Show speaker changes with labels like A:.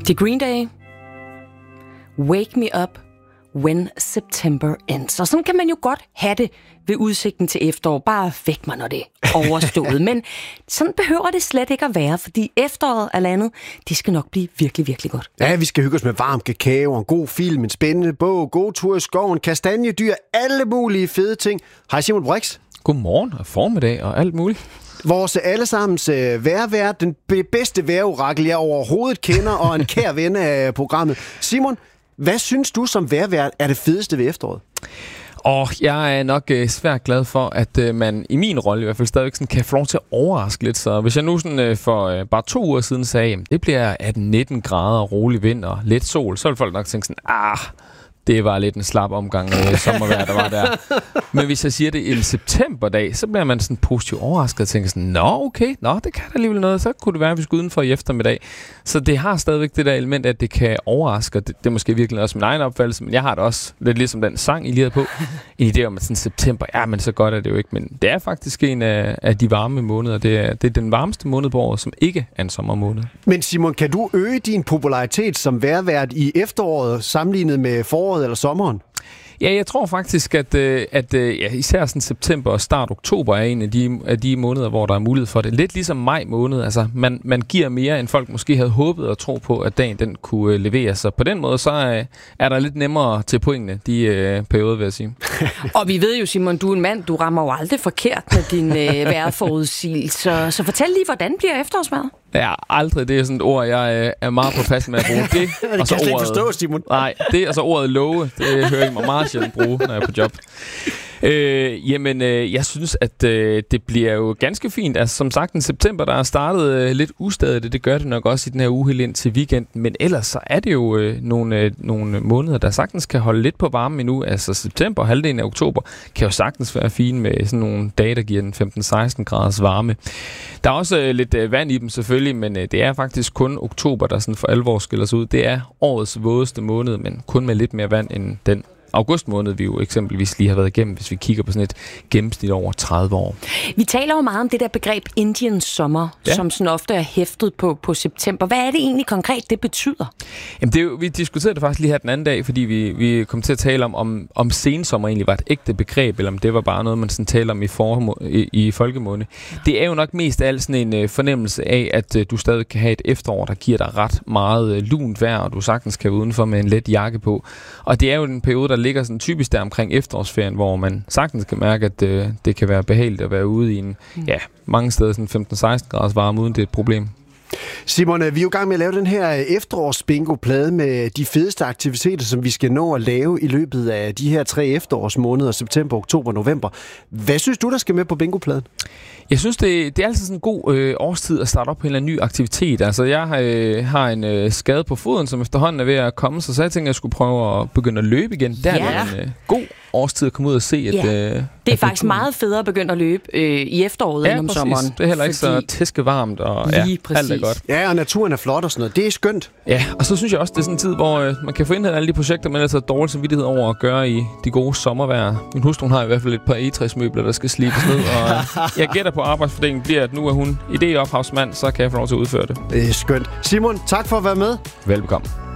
A: The Green Day. Wake me up when September ends. Og sådan kan man jo godt have det ved udsigten til efterår. Bare væk mig, når det er overstået. Men sådan behøver det slet ikke at være, fordi efteråret og landet, det skal nok blive virkelig, virkelig godt.
B: Ja, vi skal hygge os med varm kakao, en god film, en spændende bog, god tur i skoven, kastanjedyr, alle mulige fede ting. Hej Simon Brix.
C: Godmorgen og formiddag og alt muligt.
B: Vores allesammens vejrvært, den bedste vejrorakel, jeg overhovedet kender, og en kær ven af programmet. Simon, hvad synes du som vejrvært er det fedeste ved efteråret?
C: Jeg er nok svært glad for, at man i min rolle i hvert fald stadigvæk sådan kan få lov til at overraske lidt. Så hvis jeg nu sådan, for bare 2 uger siden sagde, at det bliver 18-19 grader, rolig vind og lidt sol, så ville folk nok tænke sådan, det var lidt en slap omgang sommervejr, der var der. Men hvis jeg siger det en septemberdag, så bliver man sådan positivt overrasket og tænker sådan, det kan da alligevel noget, så kunne det være, at vi skulle udenfor i eftermiddag. Så det har stadigvæk det der element, at det kan overraske, og det er måske virkelig også min egen opfattelse, men jeg har det også lidt ligesom den sang, I lige havde på. En idé om, at sådan september, men så godt er det jo ikke, men det er faktisk en af de varme måneder. Det er den varmeste måned på året, som ikke er en sommermåned.
B: Men Simon, kan du øge din popularitet som vejrvært i efteråret sammenlignet med foråret eller sommeren?
C: Ja, jeg tror faktisk, at især sådan september og start oktober er en af de måneder, hvor der er mulighed for det. Lidt ligesom maj måned. Altså, man giver mere, end folk måske havde håbet og tro på, at dagen den kunne levere. Så på den måde, så er der lidt nemmere til pointene de perioder, vil jeg sige.
A: Og vi ved jo, Simon, du er en mand, du rammer jo aldrig forkert med din vejrforudsigelse. Så fortæl lige, hvordan bliver efterårsvejret?
C: Ja, aldrig. Det er sådan et ord, jeg er meget påpasselig med at bruge. Det
B: kan jeg slet ikke forstå, Simon.
C: Nej, det er så ordet love. Det hører jeg mig meget sjældent bruge, når jeg er på job. Jeg synes, at det bliver jo ganske fint. Altså, som sagt, en september, der er startet lidt ustadigt. Det gør det nok også i den her uge helt ind til weekenden. Men ellers så er det jo nogle måneder, der sagtens kan holde lidt på varmen endnu. Altså september og halvdelen af oktober kan jo sagtens være fine med sådan nogle dage, der giver den 15-16 graders varme. Der er også lidt vand i dem selvfølgelig, men det er faktisk kun oktober, der sådan for alvor skiller sig ud. Det er årets vådeste måned, men kun med lidt mere vand end den august måned, vi jo eksempelvis lige har været igennem, hvis vi kigger på sådan et gennemsnit over 30 år.
A: Vi taler jo meget om det der begreb Indian sommer, som sådan ofte er hæftet på september. Hvad er det egentlig konkret, det betyder? Jamen,
C: vi diskuterede det faktisk lige her den anden dag, fordi vi kom til at tale om sensommer egentlig var et ægte begreb, eller om det var bare noget, man sådan taler om i folkemunde. Det er jo nok mest af alt sådan en fornemmelse af, at du stadig kan have et efterår, der giver dig ret meget lunt vejr, og du sagtens kan være udenfor med en let jakke på. Og det er jo en periode, der ligger sådan typisk der omkring efterårsferien, hvor man sagtens kan mærke, at det kan være behageligt at være ude i en, mange steder sådan 15-16 graders varme, uden det er et problem.
B: Simon, vi er jo i gang med at lave den her efterårsbingo-plade med de fedeste aktiviteter, som vi skal nå at lave i løbet af de her 3 efterårsmåneder, september, oktober, november. Hvad synes du, der skal med på bingo-pladen?
C: Jeg synes, det er altid sådan en god årstid at starte op på en eller anden ny aktivitet. Altså, jeg har en skade på foden, som efterhånden er ved at komme, så jeg tænker, at jeg skulle prøve at begynde at løbe igen. Der er en god årstid at komme ud og se.
A: Det er faktisk meget federe at begynde at løbe i efteråret end om sommeren.
C: Det er heller ikke så tæskevarmt, og alt er godt.
B: Ja, og naturen er flot og sådan noget. Det er skønt.
C: Ja, og så synes jeg også, det er sådan en tid, hvor man kan få indhentet alle de projekter, man ellers har dårlig samvittighed over at gøre i de gode sommervejr. Min hustru har i hvert fald et par egetræsmøbler, der skal slibes ned, og jeg gætter på arbejdsfordelingen bliver, at nu er hun idéophavsmand, så kan jeg få lov til at udføre det.
B: Det er skønt. Simon, tak for at være med.
C: Velbekomme.